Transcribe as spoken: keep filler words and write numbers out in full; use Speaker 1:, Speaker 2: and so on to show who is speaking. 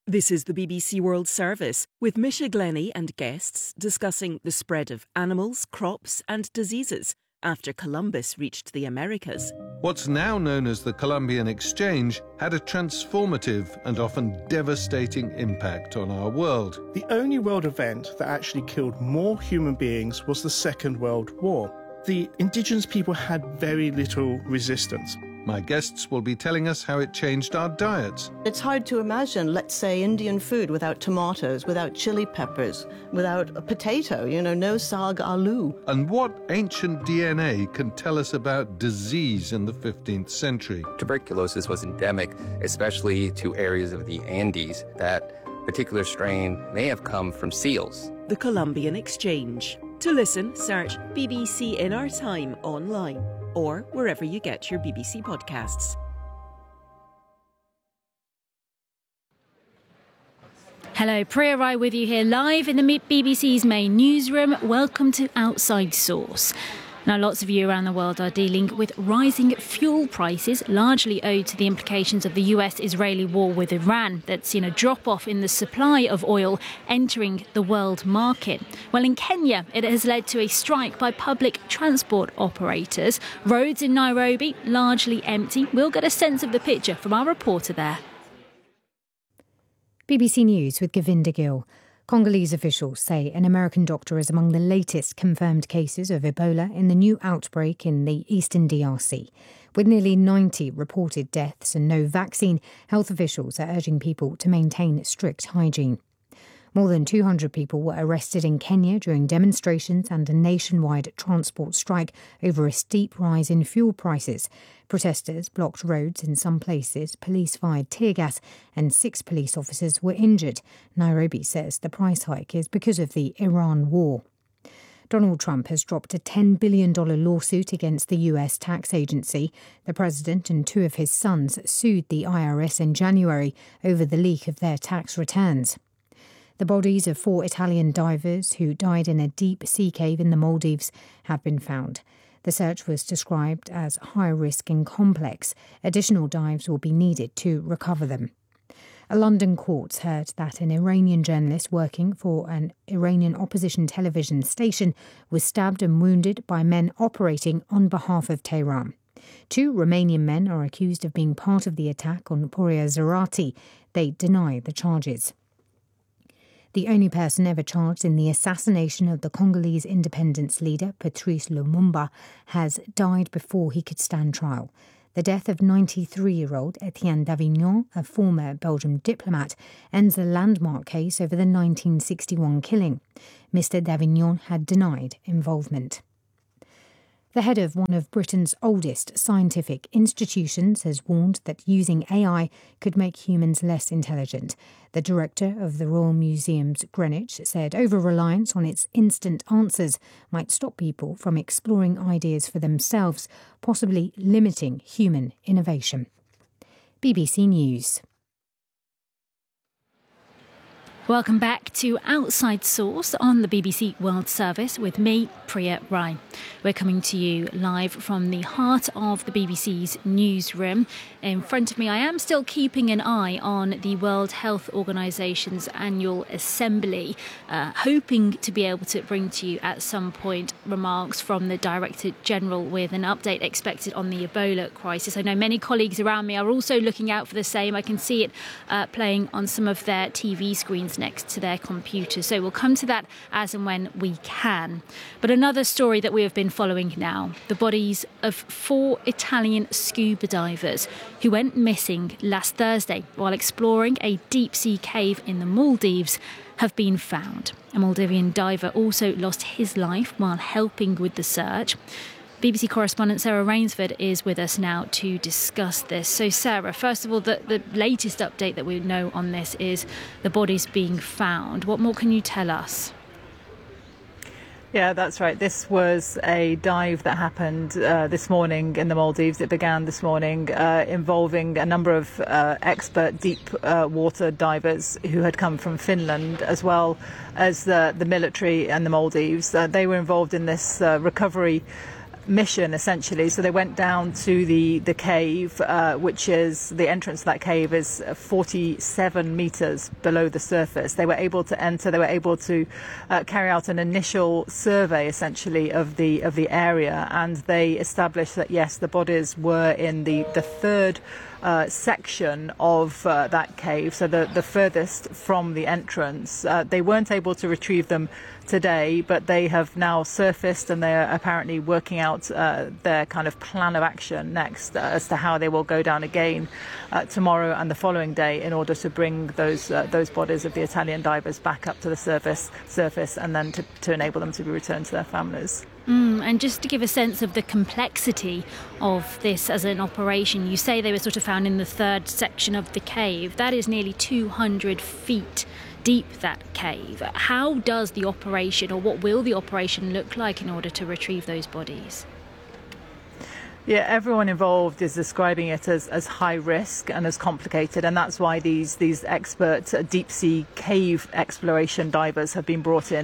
Speaker 1: This is the B B C World Service, with Misha Glenny and guests discussing the spread of animals, crops and diseases after Columbus reached the Americas.
Speaker 2: What's now known as the Columbian Exchange had a transformative and often devastating impact on our world.
Speaker 3: The only world event that actually killed more human beings was the Second World War. The indigenous people had very little resistance.
Speaker 2: My guests will be telling us how it changed our diets.
Speaker 4: It's hard to imagine, let's say, Indian food without tomatoes, without chili peppers, without a potato, you know, no saag aloo.
Speaker 2: And what ancient D N A can tell us about disease in the fifteenth century.
Speaker 5: Tuberculosis was endemic, especially to areas of the Andes. That particular strain may have come from seals.
Speaker 1: The Columbian Exchange. To listen, search B B C In Our Time online, or wherever you get your B B C podcasts.
Speaker 6: Hello, Priya Rai with you here live in the B B C's main newsroom. Welcome to Outside Source. Now, lots of you around the world are dealing with rising fuel prices, largely owed to the implications of the U S-Israeli war with Iran that's seen a drop-off in the supply of oil entering the world market. Well, in Kenya, it has led to a strike by public transport operators. Roads in Nairobi largely empty. We'll get a sense of the picture from our reporter there.
Speaker 7: B B C News with Govinda Gill. Congolese officials say an American doctor is among the latest confirmed cases of Ebola in the new outbreak in the eastern D R C. With nearly ninety reported deaths and no vaccine, health officials are urging people to maintain strict hygiene. More than two hundred people were arrested in Kenya during demonstrations and a nationwide transport strike over a steep rise in fuel prices. Protesters blocked roads in some places, police fired tear gas, and six police officers were injured. Nairobi says the price hike is because of the Iran war. Donald Trump has dropped a ten billion dollars lawsuit against the U S tax agency. The president and two of his sons sued the I R S in January over the leak of their tax returns. The bodies of four Italian divers who died in a deep sea cave in the Maldives have been found. The search was described as high risk and complex. Additional dives will be needed to recover them. A London court heard that an Iranian journalist working for an Iranian opposition television station was stabbed and wounded by men operating on behalf of Tehran. Two Romanian men are accused of being part of the attack on Pouria Zarati. They deny the charges. The only person ever charged in the assassination of the Congolese independence leader, Patrice Lumumba, has died before he could stand trial. The death of ninety-three-year-old Etienne Davignon, a former Belgian diplomat, ends a landmark case over the nineteen sixty-one killing. Mister Davignon had denied involvement. The head of one of Britain's oldest scientific institutions has warned that using A I could make humans less intelligent. The director of the Royal Museums Greenwich said over-reliance on its instant answers might stop people from exploring ideas for themselves, possibly limiting human innovation. B B C News.
Speaker 6: Welcome back to Outside Source on the B B C World Service with me, Priya Rai. We're coming to you live from the heart of the B B C's newsroom. In front of me, I am still keeping an eye on the World Health Organisation's annual assembly, uh, hoping to be able to bring to you at some point remarks from the Director General with an update expected on the Ebola crisis. I know many colleagues around me are also looking out for the same. I can see it uh, playing on some of their T V screens next to their computers. So we'll come to that as and when we can. But another story that we have been following now, the bodies of four Italian scuba divers who went missing last Thursday while exploring a deep sea cave in the Maldives have been found. A Maldivian diver also lost his life while helping with the search. B B C correspondent Sarah Rainsford is with us now to discuss this. So, Sarah, first of all, the, the latest update that we know on this is the bodies being found. What more can you tell us?
Speaker 8: Yeah, that's right. This was a dive that happened uh, this morning in the Maldives. It began this morning uh, involving a number of uh, expert deep uh, water divers who had come from Finland, as well as the, the military and the Maldives. Uh, they were involved in this uh, recovery mission, essentially. So they went down to the, the cave, uh, which is, the entrance to that cave is forty-seven metres below the surface. They were able to enter, they were able to uh, carry out an initial survey, essentially, of the of the area, and they established that, yes, the bodies were in the, the third Uh, section of uh, that cave, so the, the furthest from the entrance. Uh, they weren't able to retrieve them today, but they have now surfaced, and they're apparently working out uh, their kind of plan of action next uh, as to how they will go down again uh, tomorrow and the following day in order to bring those uh, those bodies of the Italian divers back up to the surface, surface and then to, to enable them to be returned to their families.
Speaker 6: Mm, and just to give a sense of the complexity of this as an operation, you say they were sort of found in the third section of the cave. That is nearly two hundred feet deep, that cave. How does the operation, or what will the operation look like in order to retrieve those bodies?
Speaker 8: Yeah, everyone involved is describing it as, as high risk and as complicated, and that's why these, these expert uh, deep sea cave exploration divers have been brought in.